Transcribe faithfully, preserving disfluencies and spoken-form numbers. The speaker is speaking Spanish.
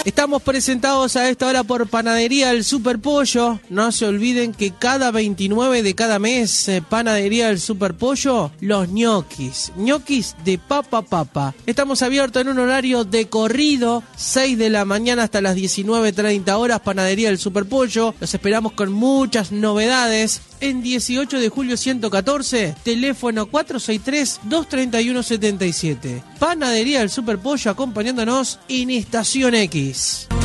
Estamos presentados a esta hora por Panadería El Super Pollo. No se olviden que cada veintinueve de cada mes, eh, Panadería El Super Pollo, los ñoquis. ñoquis de papa papa. Estamos abiertos en un horario de corrido, seis de la mañana hasta las diecinueve treinta horas, Panadería El Super Pollo. Los esperamos con muchas novedades. En dieciocho de julio ciento catorce, teléfono cuatro seis tres, dos tres uno siete siete. Panadería El Super Pollo acompañándonos en Estación X.